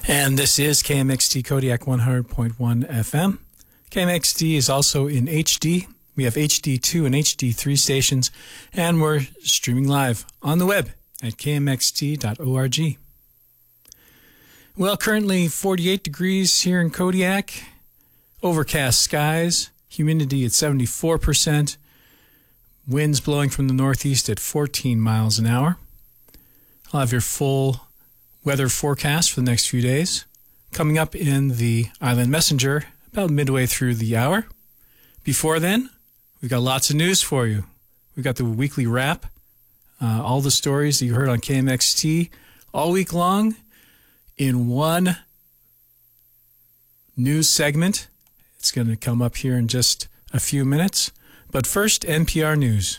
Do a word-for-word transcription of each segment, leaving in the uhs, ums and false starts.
And this is K M X D Kodiak one hundred point one F M. K M X D is also in H D. We have H D two and H D three stations, and we're streaming live on the web at k m x d dot org. Well, currently forty-eight degrees here in Kodiak, overcast skies, humidity at seventy-four percent, winds blowing from the northeast at fourteen miles an hour. I'll have your full weather forecast for the next few days coming up in the Island Messenger about midway through the hour. Before then, we've got lots of news for you. We've got the weekly wrap, uh, all the stories that you heard on K M X T all week long in one news segment. It's going to come up here in just a few minutes. But first, N P R News.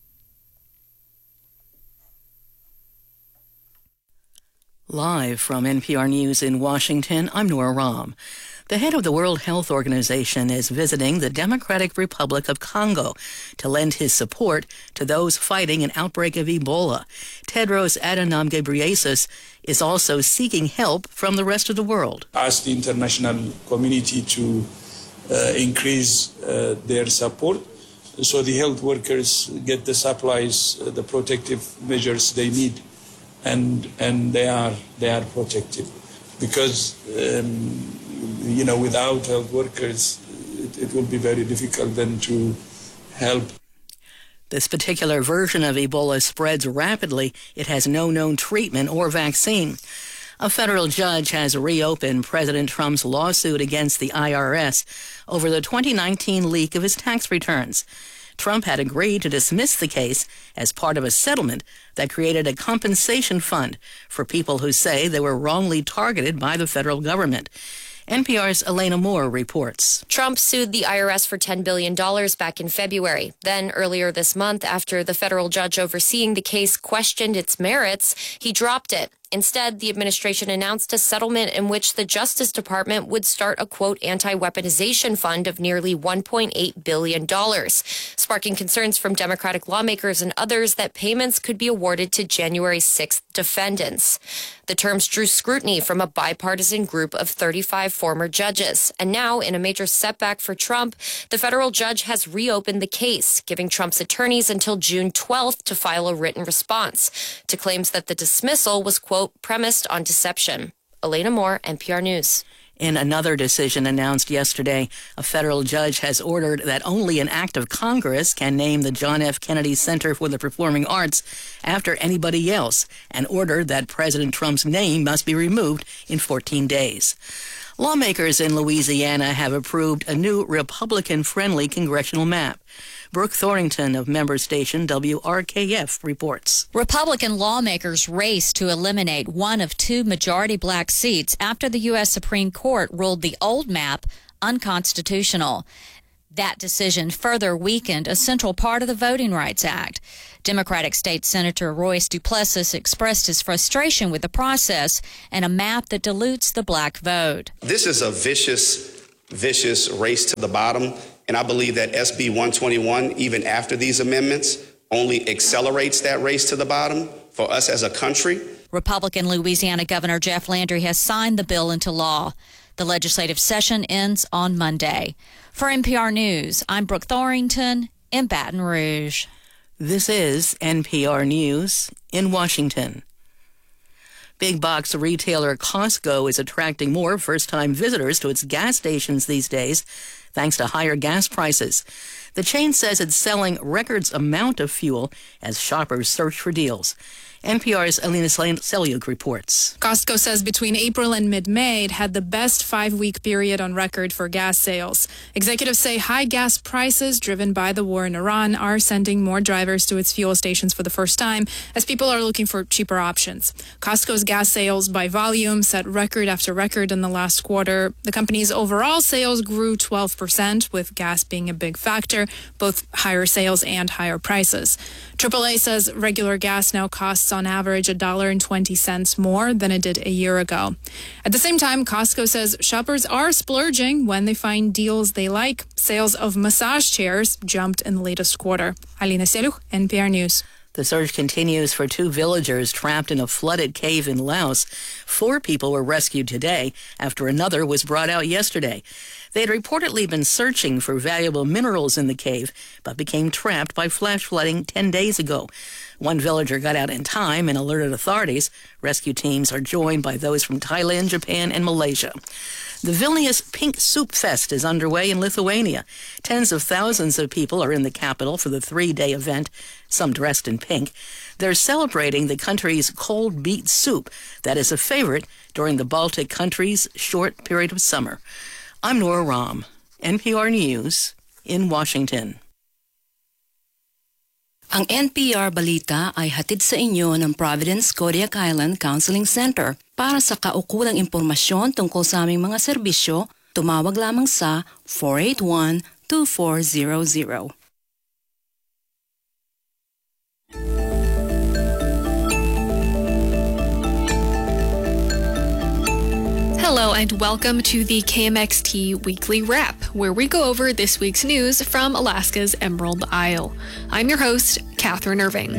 Live from N P R News in Washington, I'm Nora Rahm. The head of the World Health Organization is visiting the Democratic Republic of Congo to lend his support to those fighting an outbreak of Ebola. Tedros Adhanom Ghebreyesus is also seeking help from the rest of the world. Ask the international community to uh, increase uh, their support so the health workers get the supplies, uh, the protective measures they need. And and they are they are protected, because um, you know without health workers it, it will be very difficult then to help. This particular version of Ebola spreads rapidly. It has no known treatment or vaccine. A federal judge has reopened President Trump's lawsuit against the I R S over the twenty nineteen leak of his tax returns. Trump had agreed to dismiss the case as part of a settlement that created a compensation fund for people who say they were wrongly targeted by the federal government. N P R's Elena Moore reports. Trump sued the I R S for ten billion dollars back in February. Then, earlier this month, after the federal judge overseeing the case questioned its merits, he dropped it. Instead, the administration announced a settlement in which the Justice Department would start a, quote, anti-weaponization fund of nearly one point eight billion dollars, sparking concerns from Democratic lawmakers and others that payments could be awarded to January sixth defendants. The terms drew scrutiny from a bipartisan group of thirty-five former judges. And now, in a major setback for Trump, the federal judge has reopened the case, giving Trump's attorneys until June twelfth to file a written response to claims that the dismissal was, quote, premised on deception. Elena Moore, N P R News. In another decision announced yesterday, a federal judge has ordered that only an act of Congress can name the John F. Kennedy Center for the Performing Arts after anybody else, and ordered that President Trump's name must be removed in fourteen days. Lawmakers in Louisiana have approved a new Republican-friendly congressional map. Brooke Thorrington of member station W R K F reports. Republican lawmakers race to eliminate one of two majority black seats after the U S Supreme Court ruled the old map unconstitutional. That decision further weakened a central part of the Voting Rights Act. Democratic State Senator Royce Duplessis expressed his frustration with the process and a map that dilutes the black vote. This is a vicious, vicious race to the bottom. And I believe that S B one twenty-one, even after these amendments, only accelerates that race to the bottom for us as a country. Republican Louisiana Governor Jeff Landry has signed the bill into law. The legislative session ends on Monday. For N P R News, I'm Brooke Thorrington in Baton Rouge. This is N P R News in Washington. Big box retailer Costco is attracting more first-time visitors to its gas stations these days, thanks to higher gas prices. The chain says it's selling records amount of fuel as shoppers search for deals. N P R's Alina Selyuk reports. Costco says between April and mid-May, it had the best five-week period on record for gas sales. Executives say high gas prices driven by the war in Iran are sending more drivers to its fuel stations for the first time as people are looking for cheaper options. Costco's gas sales by volume set record after record in the last quarter. The company's overall sales grew twelve percent, with gas being a big factor, both higher sales and higher prices. triple A says regular gas now costs on average one dollar and twenty cents more than it did a year ago. At the same time, Costco says shoppers are splurging when they find deals they like. Sales of massage chairs jumped in the latest quarter. Alina Selyuk, N P R News. The The search continues for two villagers trapped in a flooded cave in Laos. Four people were rescued today after another was brought out yesterday. They had reportedly been searching for valuable minerals in the cave, but became trapped by flash flooding ten days ago. One villager got out in time and alerted authorities. Rescue teams are joined by those from Thailand, Japan, and Malaysia. The Vilnius Pink Soup Fest is underway in Lithuania. Tens of thousands of people are in the capital for the three-day event, some dressed in pink. They're celebrating the country's cold beet soup that is a favorite during the Baltic countries' short period of summer. I'm Nora Rahm, N P R News in Washington. Ang N P R Balita ay hatid sa inyo ng Providence Kodiak Island Counseling Center. Para sa kaukulang impormasyon tungkol sa aming mga serbisyo, tumawag lamang sa four eight one, two four zero zero. Hello and welcome to the K M X T Weekly Wrap, where we go over this week's news from Alaska's Emerald Isle. I'm your host, Catherine Irving.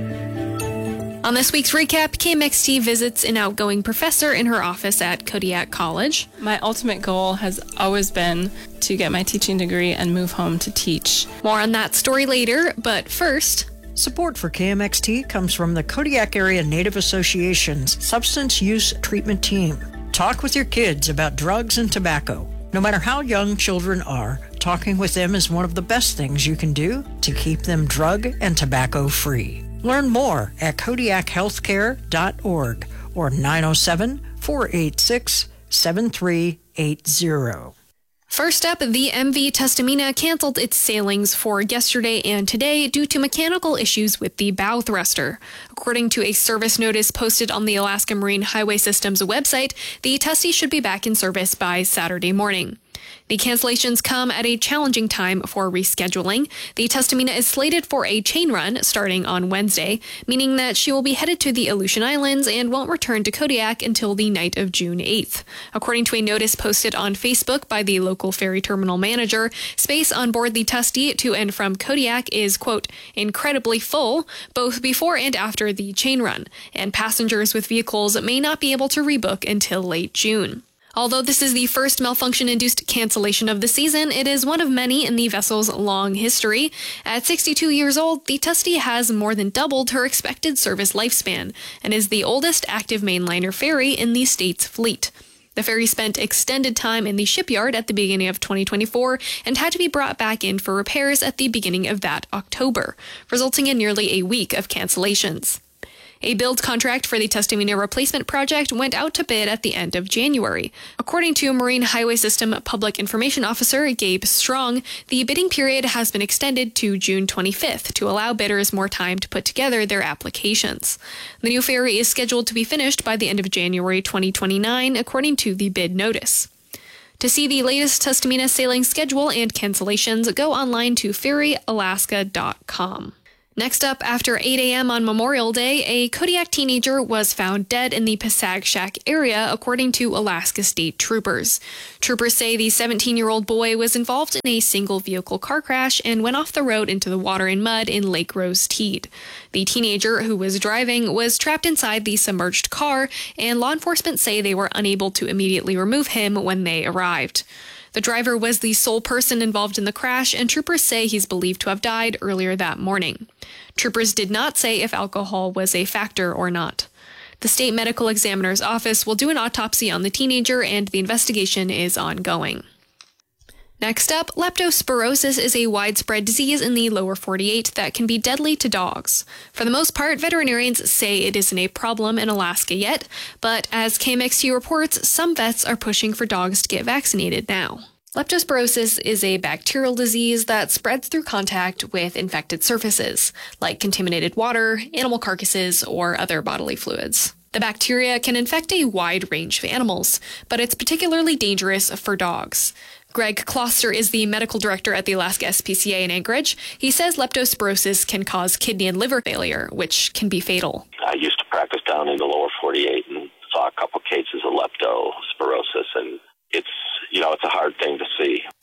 On this week's recap, K M X T visits an outgoing professor in her office at Kodiak College. My ultimate goal has always been to get my teaching degree and move home to teach. More on that story later, but first... Support for K M X T comes from the Kodiak Area Native Association's Substance Use Treatment Team. Talk with your kids about drugs and tobacco. No matter how young children are, talking with them is one of the best things you can do to keep them drug and tobacco free. Learn more at kodiak healthcare dot org or nine oh seven, four eight six, seven three eight zero. First up, the M V Tustumena canceled its sailings for yesterday and today due to mechanical issues with the bow thruster. According to a service notice posted on the Alaska Marine Highway System's website, the Tusty should be back in service by Saturday morning. The cancellations come at a challenging time for rescheduling. The Tustumena is slated for a chain run starting on Wednesday, meaning that she will be headed to the Aleutian Islands and won't return to Kodiak until the night of June eighth. According to a notice posted on Facebook by the local ferry terminal manager, space on board the Tusty to and from Kodiak is, quote, incredibly full, both before and after the chain run, and passengers with vehicles may not be able to rebook until late June. Although this is the first malfunction-induced cancellation of the season, it is one of many in the vessel's long history. At sixty-two years old, the Tusty has more than doubled her expected service lifespan and is the oldest active mainliner ferry in the state's fleet. The ferry spent extended time in the shipyard at the beginning of twenty twenty-four and had to be brought back in for repairs at the beginning of that October, resulting in nearly a week of cancellations. A build contract for the Tustumena replacement project went out to bid at the end of January. According to Marine Highway System Public Information Officer Gabe Strong, the bidding period has been extended to June twenty-fifth to allow bidders more time to put together their applications. The new ferry is scheduled to be finished by the end of January twenty twenty-nine, according to the bid notice. To see the latest Tustumena sailing schedule and cancellations, go online to ferry alaska dot com. Next up, after eight a.m. on Memorial Day, a Kodiak teenager was found dead in the Pasag area, according to Alaska State Troopers. Troopers say the seventeen-year-old boy was involved in a single-vehicle car crash and went off the road into the water and mud in Lake Rose Teed. The teenager who was driving was trapped inside the submerged car, and law enforcement say they were unable to immediately remove him when they arrived. The driver was the sole person involved in the crash, and troopers say he's believed to have died earlier that morning. Troopers did not say if alcohol was a factor or not. The state medical examiner's office will do an autopsy on the teenager, and the investigation is ongoing. Next up, leptospirosis is a widespread disease in the lower forty-eight that can be deadly to dogs. For the most part, veterinarians say it isn't a problem in Alaska yet, but as K M X T reports, some vets are pushing for dogs to get vaccinated now. Leptospirosis is a bacterial disease that spreads through contact with infected surfaces, like contaminated water, animal carcasses, or other bodily fluids. The bacteria can infect a wide range of animals, but it's particularly dangerous for dogs. Greg Kloster is the medical director at the Alaska S P C A in Anchorage. He says leptospirosis can cause kidney and liver failure, which can be fatal. I used to practice down in the lower forty-eight and saw a couple cases of leptospirosis, and it's, you know, it's a hard thing to see.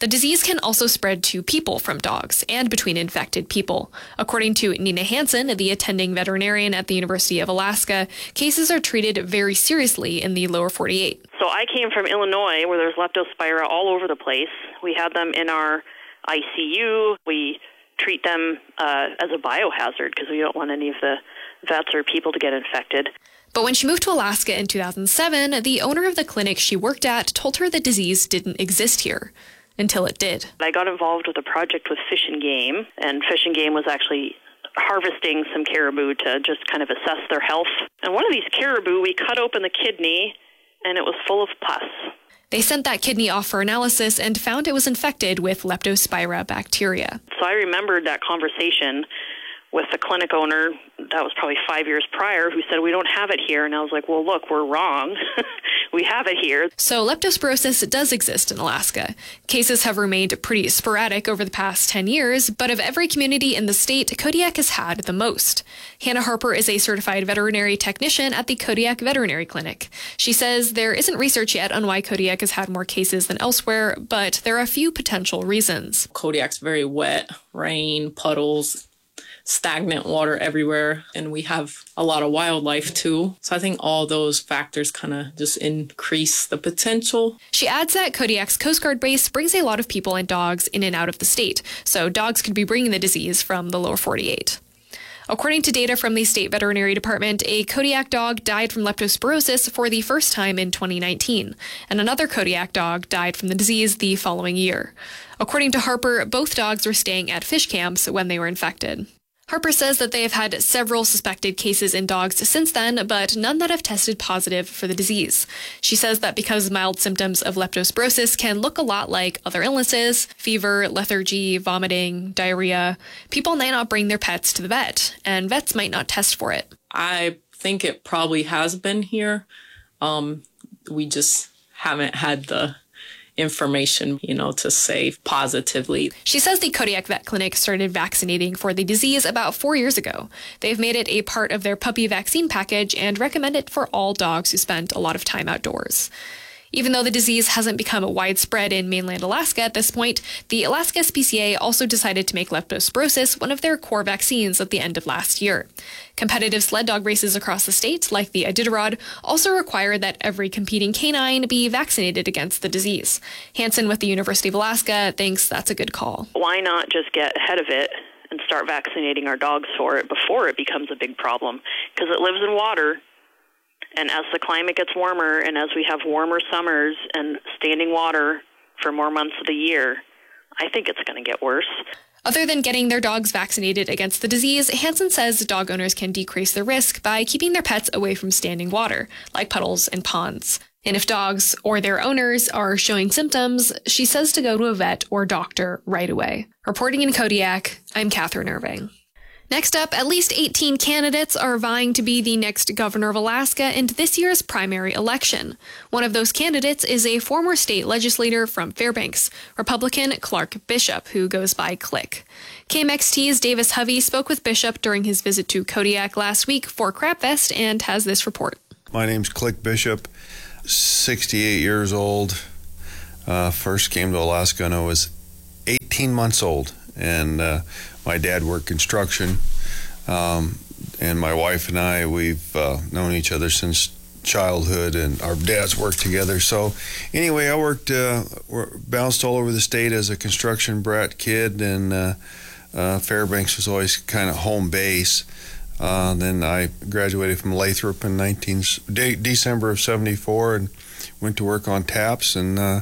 The disease can also spread to people from dogs and between infected people. According to Nina Hansen, the attending veterinarian at the University of Alaska, cases are treated very seriously in the lower forty-eight. So I came from Illinois, where there's Leptospira all over the place. We had them in our I C U. We treat them uh, as a biohazard because we don't want any of the vets or people to get infected. But when she moved to Alaska in two thousand seven, the owner of the clinic she worked at told her the disease didn't exist here. Until it did. I got involved with a project with Fish and Game, and Fish and Game was actually harvesting some caribou to just kind of assess their health. And one of these caribou, we cut open the kidney, and it was full of pus. They sent that kidney off for analysis and found it was infected with Leptospira bacteria. So I remembered that conversation with the clinic owner, that was probably five years prior, who said, we don't have it here. And I was like, well, look, we're wrong. We have it here. So leptospirosis does exist in Alaska. Cases have remained pretty sporadic over the past ten years, but of every community in the state, Kodiak has had the most. Hannah Harper is a certified veterinary technician at the Kodiak Veterinary Clinic. She says there isn't research yet on why Kodiak has had more cases than elsewhere, but there are a few potential reasons. Kodiak's very wet, rain, puddles, stagnant water everywhere, and we have a lot of wildlife too. So I think all those factors kind of just increase the potential. She adds that Kodiak's Coast Guard base brings a lot of people and dogs in and out of the state, so dogs could be bringing the disease from the lower forty-eight. According to data from the state veterinary department, a Kodiak dog died from leptospirosis for the first time in twenty nineteen, and another Kodiak dog died from the disease the following year. According to Harper, both dogs were staying at fish camps when they were infected. Harper says that they have had several suspected cases in dogs since then, but none that have tested positive for the disease. She says that because mild symptoms of leptospirosis can look a lot like other illnesses, fever, lethargy, vomiting, diarrhea, people might not bring their pets to the vet, and vets might not test for it. I think it probably has been here. Um, we just haven't had the information, you know, to say positively. She says the Kodiak Vet Clinic started vaccinating for the disease about four years ago. They've made it a part of their puppy vaccine package and recommend it for all dogs who spend a lot of time outdoors. Even though the disease hasn't become widespread in mainland Alaska at this point, the Alaska S P C A also decided to make leptospirosis one of their core vaccines at the end of last year. Competitive sled dog races across the state, like the Iditarod, also require that every competing canine be vaccinated against the disease. Hansen with the University of Alaska thinks that's a good call. Why not just get ahead of it and start vaccinating our dogs for it before it becomes a big problem? Because it lives in water. And as the climate gets warmer and as we have warmer summers and standing water for more months of the year, I think it's going to get worse. Other than getting their dogs vaccinated against the disease, Hansen says dog owners can decrease the risk by keeping their pets away from standing water, like puddles and ponds. And if dogs or their owners are showing symptoms, she says to go to a vet or doctor right away. Reporting in Kodiak, I'm Catherine Irving. Next up, at least eighteen candidates are vying to be the next governor of Alaska in this year's primary election. One of those candidates is a former state legislator from Fairbanks, Republican Clark Bishop, who goes by Click. K M X T's Davis Hovey spoke with Bishop during his visit to Kodiak last week for CrapFest and has this report. My name's Click Bishop, sixty-eight years old. Uh, first came to Alaska when I was eighteen months old, and uh, my dad worked construction, um, and my wife and I, we've uh, known each other since childhood, and our dads worked together. So anyway, I worked, uh, bounced all over the state as a construction brat kid, and uh, uh, Fairbanks was always kind of home base. Uh, then I graduated from Lathrop in nineteen, de- December of seventy-four, and went to work on taps, and uh,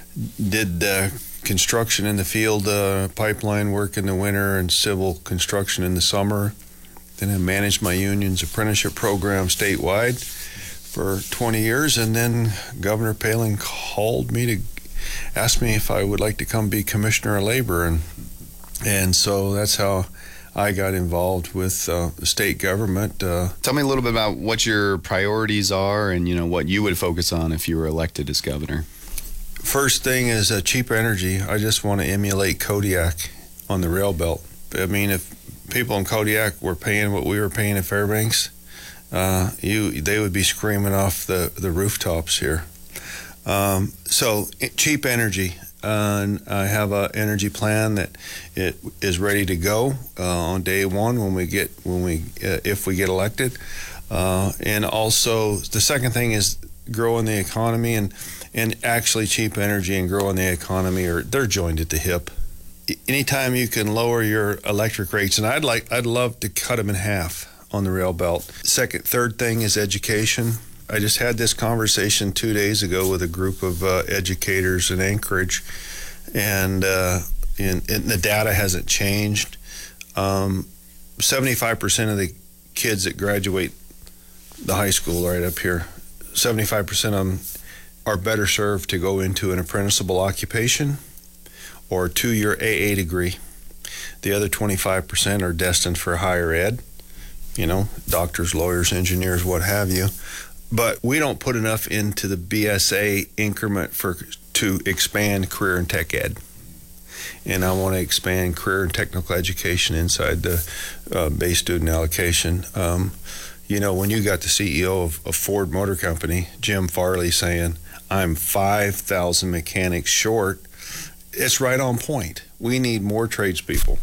did uh, construction in the field, uh, pipeline work in the winter, and civil construction in the summer. Then I managed my union's apprenticeship program statewide for twenty years, and then Governor Palin called me to ask me if I would like to come be Commissioner of Labor, and and so that's how I got involved with uh, the state government. Uh, Tell me a little bit about what your priorities are, and you know what you would focus on if you were elected as governor. First thing is uh, cheap energy. I just want to emulate Kodiak on the rail belt. I mean, if people in Kodiak were paying what we were paying at Fairbanks, uh, you they would be screaming off the, the rooftops here. Um, so cheap energy. Uh, and I have an energy plan that it is ready to go uh, on day one when we get when we uh, if we get elected. Uh, and also the second thing is growing the economy, and and actually cheap energy and growing the economy are they're joined at the hip. Anytime you can lower your electric rates, and I'd like I'd love to cut them in half on the rail belt. Second, third thing is education. I just had this conversation two days ago with a group of uh, educators in Anchorage, and, uh, in, and the data hasn't changed. Um, seventy-five percent of the kids that graduate the high school right up here, seventy-five percent of them are better served to go into an apprenticeable occupation or a two-year A A degree. The other twenty-five percent are destined for higher ed, you know, doctors, lawyers, engineers, what have you. But we don't put enough into the B S A increment for to expand career and tech ed. And I want to expand career and technical education inside the uh, base student allocation. Um, you know, when you got the C E O of, of Ford Motor Company, Jim Farley, saying, I'm five thousand mechanics short, it's right on point. We need more tradespeople.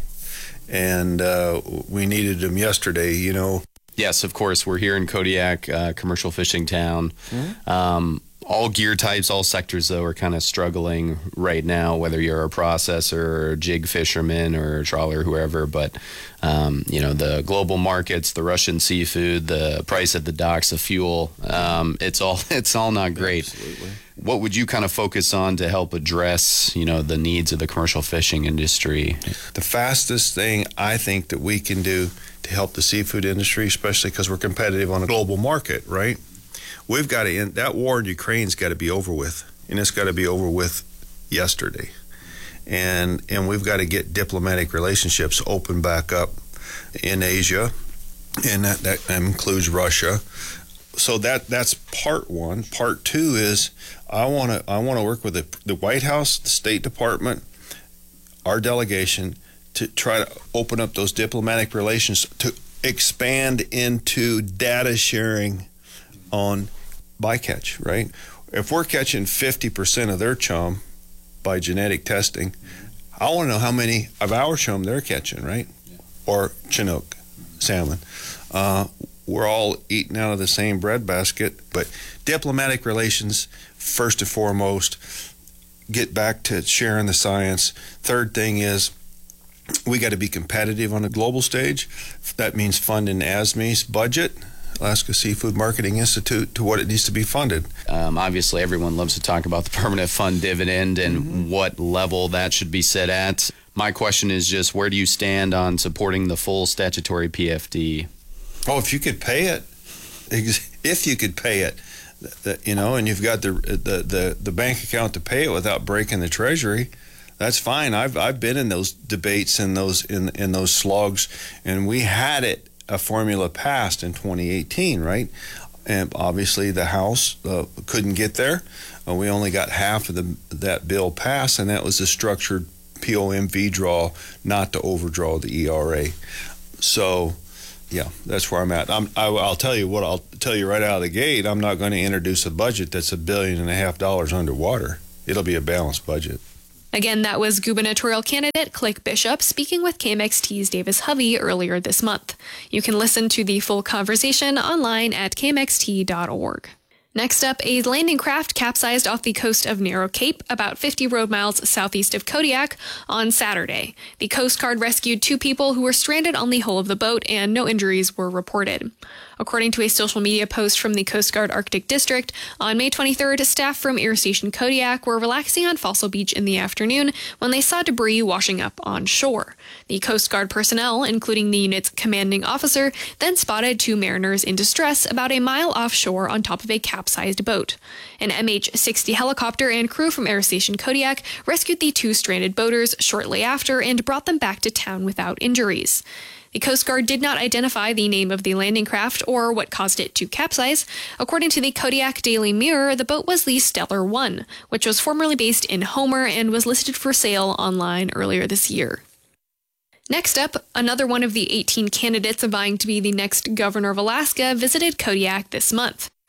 And uh, we needed them yesterday, you know. Yes, of course. We're here in Kodiak, uh, commercial fishing town. Mm-hmm. Um, all gear types, all sectors, though, are kind of struggling right now, whether you're a processor or jig fisherman or a trawler, whoever. But, um, you know, the global markets, the Russian seafood, the price at the docks, the fuel, um, it's all it's all not great. Absolutely. What would you kind of focus on to help address, you know, the needs of the commercial fishing industry? The fastest thing I think that we can do to help the seafood industry, especially because we're competitive on a global market, right? We've got to end, that war in Ukraine's got to be over with, and it's got to be over with yesterday. And and we've got to get diplomatic relationships open back up in Asia, and that, that includes Russia. So that that's part one. Part two is I want to I want to work with the, the White House, the State Department, our delegation, to try to open up those diplomatic relations to expand into data sharing on bycatch, right? If we're catching fifty percent of their chum by genetic testing, I want to know how many of our chum they're catching, right? Or Chinook salmon. Uh, we're all eating out of the same breadbasket, but diplomatic relations, first and foremost, get back to sharing the science. Third thing is, we got to be competitive on a global stage. That means funding A S M E's budget, Alaska Seafood Marketing Institute, to what it needs to be funded. Um, obviously, everyone loves to talk about the permanent fund dividend and mm-hmm. what level that should be set at. My question is just, where do you stand on supporting the full statutory P F D? Oh, if you could pay it, if you could pay it, you know, and you've got the the the, the bank account to pay it without breaking the Treasury, that's fine. I've I've been in those debates and those in in those slogs, and we had it a formula passed in twenty eighteen, right? And obviously the House uh, couldn't get there. Uh, we only got half of the that bill passed, and that was a structured P O M V draw, not to overdraw the E R A. So, yeah, that's where I'm at. I'm, I, I'll tell you what. I'll tell you right out of the gate. I'm not going to introduce a budget that's a billion and a half dollars underwater. It'll be a balanced budget. Again, that was gubernatorial candidate Click Bishop speaking with K M X T's Davis Hovey earlier this month. You can listen to the full conversation online at k m x t dot org. Next up, a landing craft capsized off the coast of Narrow Cape, about fifty road miles southeast of Kodiak, on Saturday. The Coast Guard rescued two people who were stranded on the hull of the boat, and no injuries were reported. According to a social media post from the Coast Guard Arctic District, on May twenty-third, staff from Air Station Kodiak were relaxing on Fossil Beach in the afternoon when they saw debris washing up on shore. The Coast Guard personnel, including the unit's commanding officer, then spotted two mariners in distress about a mile offshore on top of a capsized boat. An M H sixty helicopter and crew from Air Station Kodiak rescued the two stranded boaters shortly after and brought them back to town without injuries. The Coast Guard did not identify the name of the landing craft or what caused it to capsize. According to the Kodiak Daily Mirror, the boat was the Stellar One, which was formerly based in Homer and was listed for sale online earlier this year. Next up, another one of the eighteen candidates vying to be the next governor of Alaska visited Kodiak this month.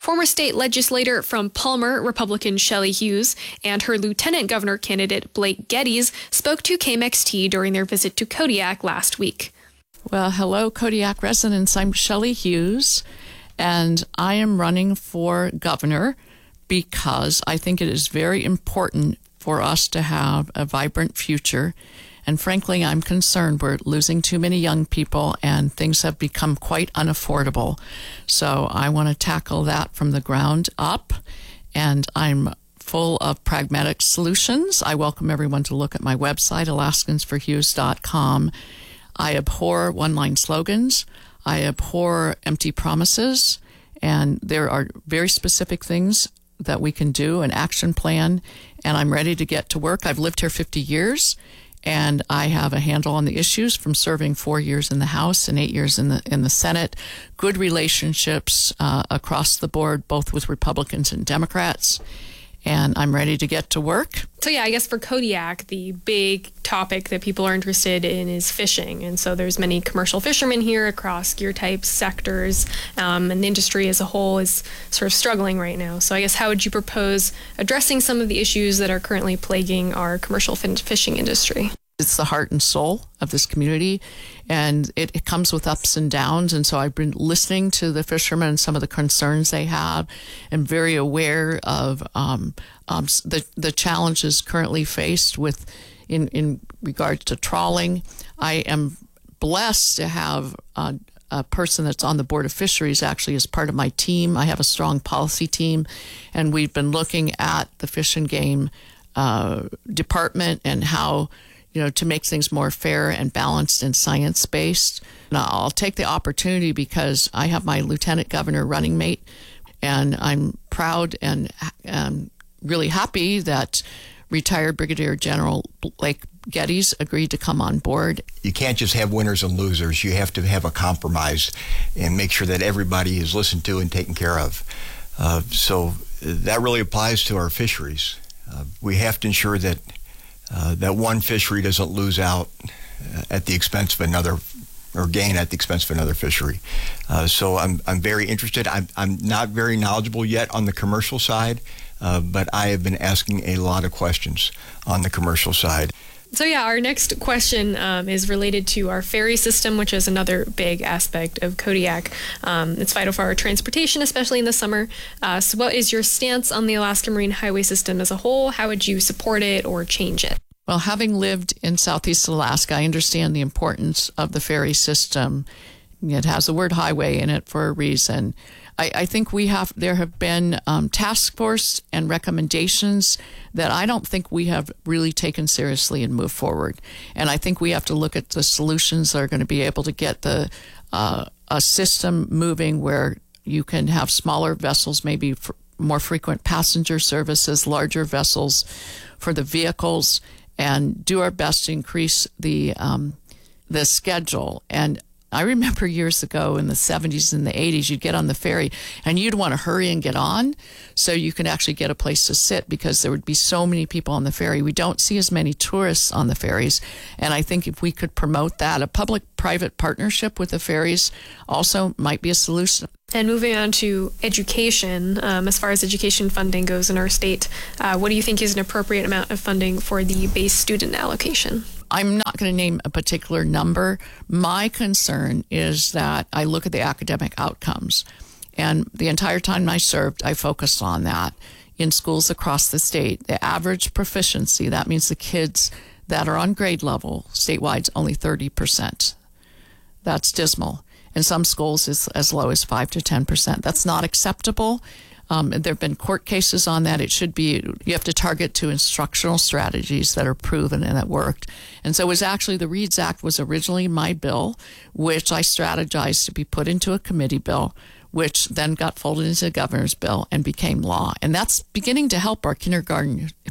Former state legislator from Palmer, Republican Shelley Hughes, and her lieutenant governor candidate Blake Geddes spoke to K M X T during their visit to Kodiak last week. Well, hello, Kodiak residents. I'm Shelley Hughes, and I am running for governor because I think it is very important for us to have a vibrant future. And frankly, I'm concerned we're losing too many young people and things have become quite unaffordable. So I want to tackle that from the ground up, and I'm full of pragmatic solutions. I welcome everyone to look at my website, alaskans for hughes dot com. I abhor one-line slogans. I abhor empty promises, and there are very specific things that we can do, an action plan, and I'm ready to get to work. I've lived here fifty years, and I have a handle on the issues from serving four years in the House and eight years in the in the Senate. Good relationships uh, across the board, both with Republicans and Democrats, and I'm ready to get to work. So yeah, I guess for Kodiak, the big topic that people are interested in is fishing. And so there's many commercial fishermen here across gear types, sectors, um, and the industry as a whole is sort of struggling right now. So I guess how would you propose addressing some of the issues that are currently plaguing our commercial fin- fishing industry? It's the heart and soul of this community, and it, it comes with ups and downs. And so I've been listening to the fishermen and some of the concerns they have, and very aware of um, um, the the challenges currently faced with in in regards to trawling. I am blessed to have uh, a person that's on the Board of Fisheries actually as part of my team. I have a strong policy team, and we've been looking at the Fish and Game uh, department and how, you know, to make things more fair and balanced and science-based. Now, I'll take the opportunity because I have my lieutenant governor running mate, and I'm proud and um, really happy that retired Brigadier General Blake Geddes agreed to come on board. You can't just have winners and losers. You have to have a compromise and make sure that everybody is listened to and taken care of. Uh, so that really applies to our fisheries. Uh, we have to ensure that Uh, that one fishery doesn't lose out uh, at the expense of another, or gain at the expense of another fishery. Uh, so I'm I'm very interested. I'm I'm not very knowledgeable yet on the commercial side, uh, but I have been asking a lot of questions on the commercial side. So yeah, our next question um, is related to our ferry system, which is another big aspect of Kodiak. Um, it's vital for our transportation, especially in the summer. Uh, so what is your stance on the Alaska Marine Highway system as a whole? How would you support it or change it? Well, having lived in Southeast Alaska, I understand the importance of the ferry system. It has the word highway in it for a reason. I, I think we have, there have been um, task force and recommendations that I don't think we have really taken seriously and moved forward. And I think we have to look at the solutions that are going to be able to get the uh, a system moving where you can have smaller vessels, maybe for more frequent passenger services, larger vessels for the vehicles, and do our best to increase the um, the schedule. And I remember years ago in the seventies and the eighties, you'd get on the ferry and you'd want to hurry and get on so you could actually get a place to sit because there would be so many people on the ferry. We don't see as many tourists on the ferries. And I think if we could promote that, a public-private partnership with the ferries also might be a solution. And moving on to education, um, as far as education funding goes in our state, uh, what do you think is an appropriate amount of funding for the base student allocation? I'm not going to name a particular number. My concern is that I look at the academic outcomes. And the entire time I served, I focused on that in schools across the state. The average proficiency, that means the kids that are on grade level statewide, is only thirty percent. That's dismal. In some schools, it's as low as five to ten percent. That's not acceptable. Um, there have been court cases on that. It should be, you have to target to instructional strategies that are proven and that worked. And so it was actually, the READS Act was originally my bill, which I strategized to be put into a committee bill, which then got folded into the governor's bill and became law. And that's beginning to help our kindergarten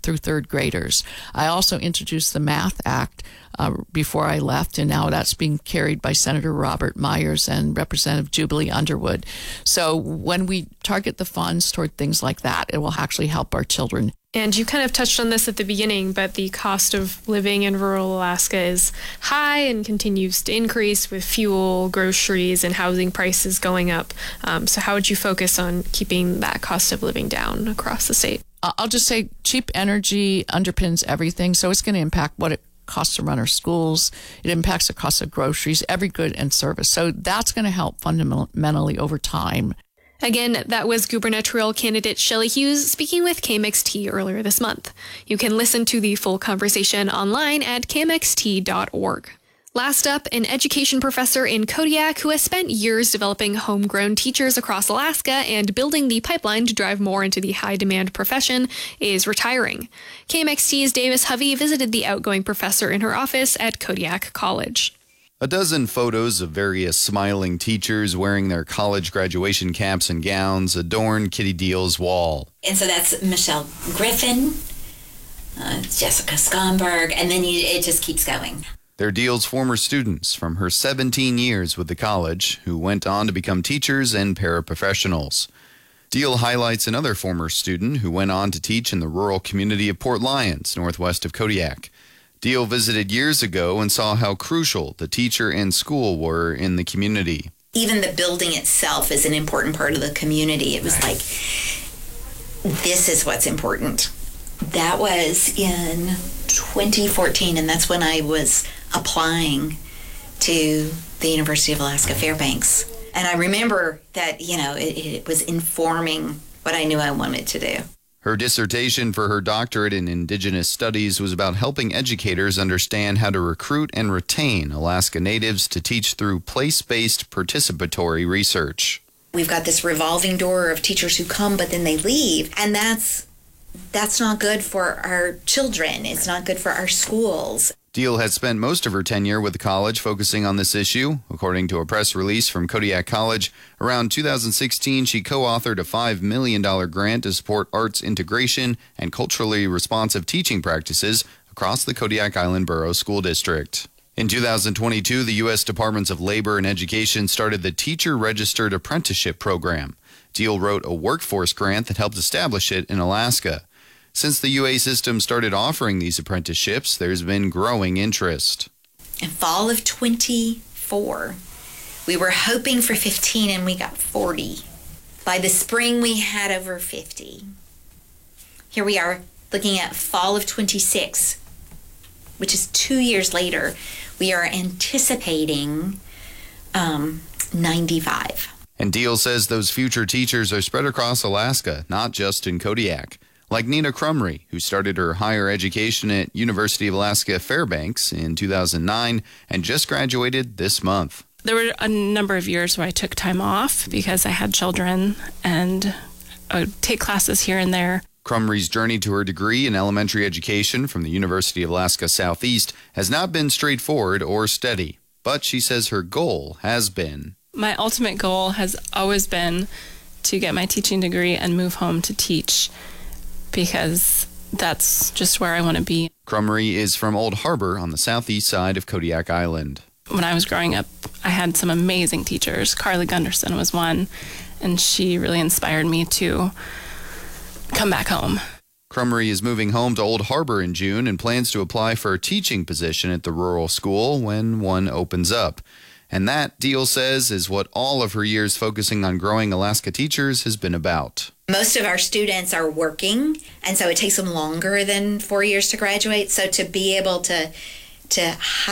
through third graders. I also introduced the Math Act uh, before I left, and now that's being carried by Senator Robert Myers and Representative Jubilee Underwood. So when we target the funds toward things like that, it will actually help our children. And you kind of touched on this at the beginning, but the cost of living in rural Alaska is high and continues to increase with fuel, groceries, and housing prices going up. Um, so how would you focus on keeping that cost of living down across the state? I'll just say cheap energy underpins everything, so it's going to impact what it costs to run our schools. It impacts the cost of groceries, every good and service. So that's going to help fundamentally over time. Again, that was gubernatorial candidate Shelley Hughes speaking with K M X T earlier this month. You can listen to the full conversation online at k m x t dot org. Last up, an education professor in Kodiak who has spent years developing homegrown teachers across Alaska and building the pipeline to drive more into the high-demand profession is retiring. K M X T's Davis Hovey visited the outgoing professor in her office at Kodiak College. A dozen photos of various smiling teachers wearing their college graduation caps and gowns adorn Kitty Deal's wall. And so that's Michelle Griffin, uh, Jessica Skomberg, and then you, it just keeps going. They're Deal's former students from her seventeen years with the college, who went on to become teachers and paraprofessionals. Deal highlights another former student who went on to teach in the rural community of Port Lions, northwest of Kodiak. Deal visited years ago and saw how crucial the teacher and school were in the community. Even the building itself is an important part of the community. It was like, this is what's important. That was in twenty fourteen, and that's when I was applying to the University of Alaska Fairbanks. And I remember that, you know, it, it was informing what I knew I wanted to do. Her dissertation for her doctorate in Indigenous Studies was about helping educators understand how to recruit and retain Alaska Natives to teach through place-based participatory research. We've got this revolving door of teachers who come, but then they leave, and that's that's not good for our children. It's not good for our schools. Deal has spent most of her tenure with the college focusing on this issue. According to a press release from Kodiak College, around two thousand sixteen, she co-authored a five million dollars grant to support arts integration and culturally responsive teaching practices across the Kodiak Island Borough School District. In two thousand twenty-two, the U S Departments of Labor and Education started the Teacher Registered Apprenticeship Program. Deal wrote a workforce grant that helped establish it in Alaska. Since the U A system started offering these apprenticeships, there's been growing interest. In fall of twenty-four, we were hoping for fifteen and we got forty. By the spring, we had over fifty. Here we are looking at fall of twenty-six, which is two years later. We are anticipating um, ninety-five. And Deal says those future teachers are spread across Alaska, not just in Kodiak. Like Nina Crumry, who started her higher education at University of Alaska Fairbanks in two thousand nine and just graduated this month. There were a number of years where I took time off because I had children and I would take classes here and there. Crumry's journey to her degree in elementary education from the University of Alaska Southeast has not been straightforward or steady, but she says her goal has been. My ultimate goal has always been to get my teaching degree and move home to teach, because that's just where I want to be. Crumry is from Old Harbor on the southeast side of Kodiak Island. When I was growing up, I had some amazing teachers. Carly Gunderson was one, and she really inspired me to come back home. Crumry is moving home to Old Harbor in June and plans to apply for a teaching position at the rural school when one opens up. And that, Deal says, is what all of her years focusing on growing Alaska teachers has been about. Most of our students are working, and so it takes them longer than four years to graduate. So to be able to to